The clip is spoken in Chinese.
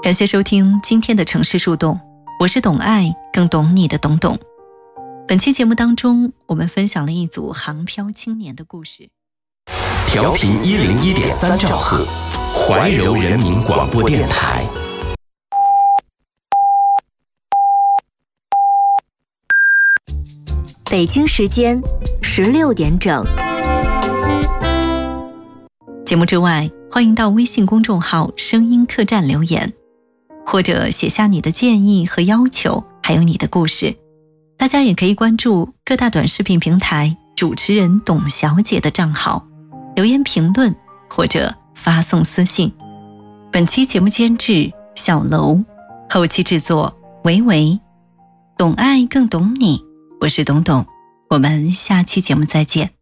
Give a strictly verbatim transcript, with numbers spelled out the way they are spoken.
感谢收听今天的城市树洞，我是懂爱更懂你的懂懂。本期节目当中，我们分享了一组航漂青年的故事。 调频一零一点三兆赫，怀柔人民广播电台。 北京时间十六点整。 节目之外，欢迎到微信公众号声音客栈留言，或者写下你的建议和要求，还有你的故事。大家也可以关注各大短视频平台主持人董小姐的账号，留言评论或者发送私信。本期节目监制小楼，后期制作维维。懂爱更懂你，我是董董，我们下期节目再见。